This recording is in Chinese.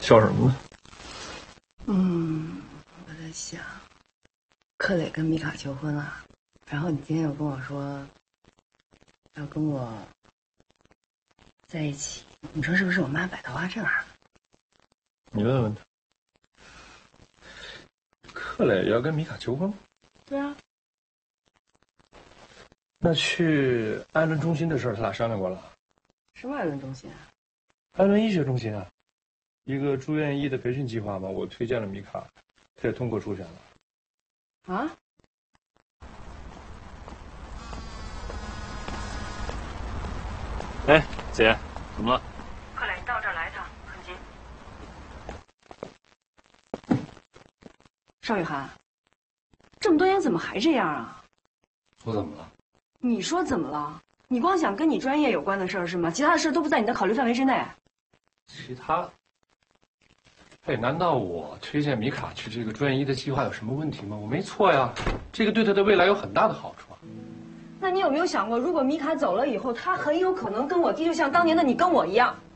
笑什么呢？ 我在想，克磊跟米卡求婚了，然后你今天又跟我说要跟我在一起，你说是不是我妈摆桃花阵啊？ 你问问他。克磊要跟米卡求婚？ 对啊。 那去艾伦中心的事儿，他俩商量过了？ 什么艾伦中心啊？ 艾伦医学中心啊，一个住院医的培训计划嘛，我推荐了米卡，他也通过初选了。 啊？ 哎，姐，怎么了？ 克磊，你到这儿来一趟，很急。邵雨涵，这么多年怎么还这样啊？ 我怎么了？ 你说怎么了？你光想跟你专业有关的事儿是吗？其他的事都不在你的考虑范围之内。 其他？哎，难道我推荐米卡去这个专业医的计划有什么问题吗？我没错呀，这个对他的未来有很大的好处啊。 那你有没有想过，如果米卡走了以后，他很有可能跟我弟就像当年的你跟我一样，